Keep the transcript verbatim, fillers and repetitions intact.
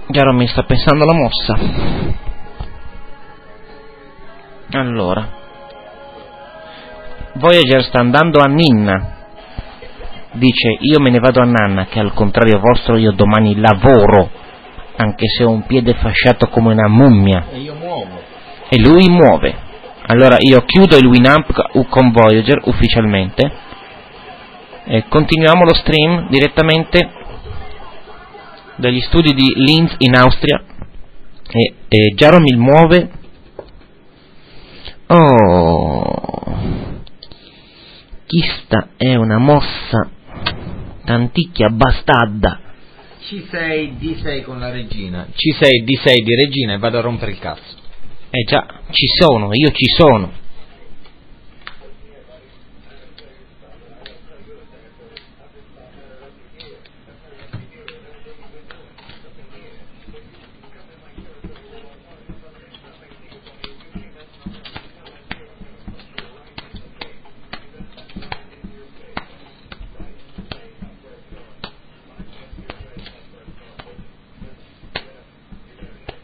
Jeremy sta pensando alla mossa. Allora, Voyager sta andando a Ninna. Dice: io me ne vado a Nanna, che al contrario vostro io domani lavoro, anche se ho un piede fasciato come una mummia. E io muovo. E lui muove. Allora io chiudo il Winamp con Voyager ufficialmente e continuiamo lo stream direttamente dagli studi di Linz in Austria. E, e Jaromil muove. Oh, questa è una mossa tanticchia bastarda. C sei D sei con la regina, C sei D sei di regina e vado a rompere il cazzo. Eh già, ci sono, io ci sono.